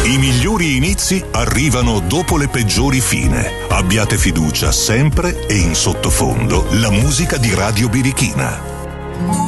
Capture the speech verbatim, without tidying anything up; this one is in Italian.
I migliori inizi arrivano dopo le peggiori fine. Abbiate fiducia sempre e in sottofondo la musica di Radio Birichina.